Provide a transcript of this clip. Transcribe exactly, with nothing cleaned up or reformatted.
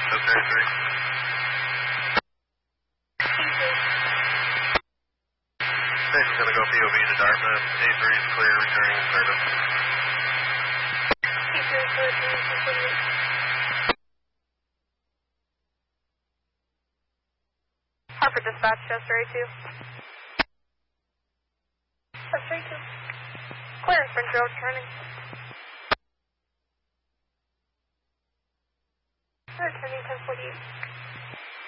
Chester A three. Station's going to go P O V to Dartmouth. A three is clear, returning in service. A three is clear, returning in service. Harper dispatch, Chester A two. Chester A two. Clear, French Road, turning. Returning ten forty-eight.